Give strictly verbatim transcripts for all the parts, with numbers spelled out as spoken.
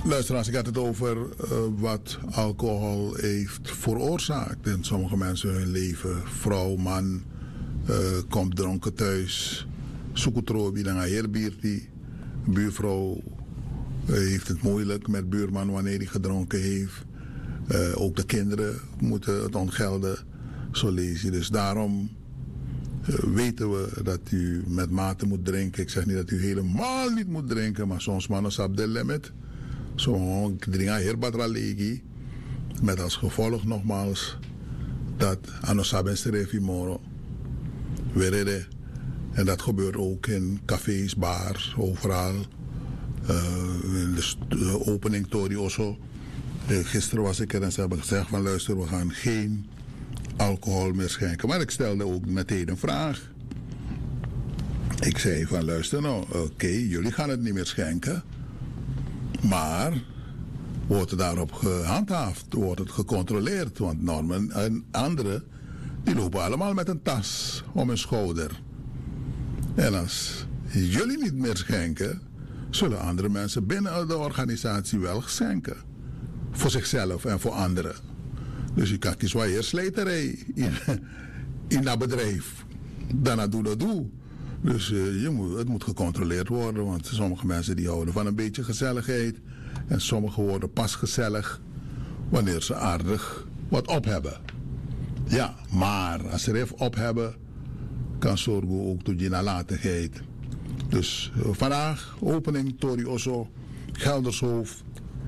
Luisteraars, ik had het over uh, wat alcohol heeft veroorzaakt in sommige mensen hun leven. Vrouw, man, uh, komt dronken thuis, zoekotrobi, dan ga je biertie. Buurvrouw uh, heeft het moeilijk met buurman wanneer hij gedronken heeft. Uh, ook de kinderen moeten het ontgelden, zo lees je. Dus daarom uh, weten we dat u met mate moet drinken. Ik zeg niet dat u helemaal niet moet drinken, maar soms man is op de limit. Zo, ik drink heel wat legi. Met als gevolg nogmaals dat anosaben strefi moro. Werede. En dat gebeurt ook in cafés, bars, overal. Uh, in de opening Tori Osso. Uh, gisteren was ik er en ze hebben gezegd van luister, we gaan geen alcohol meer schenken. Maar ik stelde ook meteen een vraag. Ik zei van luister nou, oké, okay, jullie gaan het niet meer schenken. Maar wordt er daarop gehandhaafd, wordt het gecontroleerd. Want Norman en anderen, die lopen allemaal met een tas om hun schouder. En als jullie niet meer schenken, zullen andere mensen binnen de organisatie wel schenken. Voor zichzelf en voor anderen. Dus je kan kiezen waar je slijterij in, in dat bedrijf. Daarna doe dat doe. Dus uh, je moet, het moet gecontroleerd worden, want sommige mensen die houden van een beetje gezelligheid. En sommigen worden pas gezellig wanneer ze aardig wat op hebben. Ja, maar als ze even op hebben, kan zorgen ook tot je nalatigheid. Dus uh, vandaag opening Tori Osso, Geldershoofd,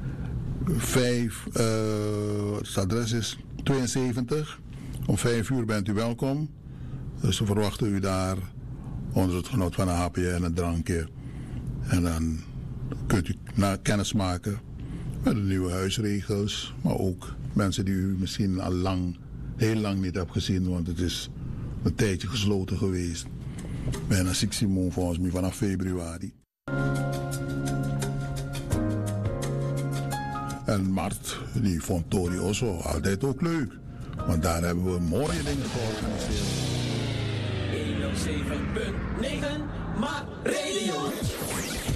vijf, uh, het adres is tweeënzeventig. Om vijf uur bent u welkom. Dus we verwachten u daar onder het genot van een hapje en een drankje. En dan kunt u na kennis maken met de nieuwe huisregels. Maar ook mensen die u misschien al lang, heel lang niet hebt gezien. Want het is een tijdje gesloten geweest. Bijna zes maanden volgens mij vanaf februari. En Mart, die vond Tori Osso altijd ook leuk. Want daar hebben we mooie dingen georganiseerd. honderdzeven punt negen Maat Radio.